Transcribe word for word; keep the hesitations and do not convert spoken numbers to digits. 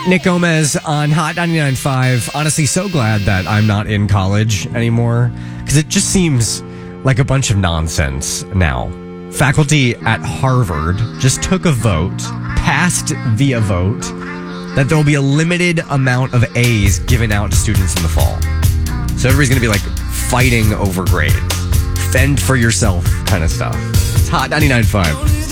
Nick Gomez on Hot ninety-nine point five. Honestly, so glad that I'm not in college anymore because it just seems like a bunch of nonsense now. Faculty at Harvard just took a vote, passed via vote, that there will be a limited amount of A's given out to students in the fall. So everybody's going to be like fighting over grades. Fend for yourself kind of stuff. It's Hot ninety-nine point five.